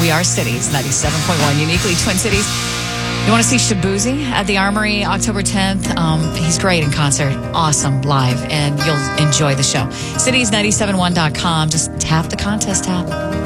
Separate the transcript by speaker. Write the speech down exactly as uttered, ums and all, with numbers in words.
Speaker 1: We are Cities, ninety-seven point one, uniquely Twin Cities. You want to see Shabuzi at the Armory October tenth? Um, he's great in concert. Awesome live. And you'll enjoy the show. cities nine seven one dot com. Just tap the contest tab.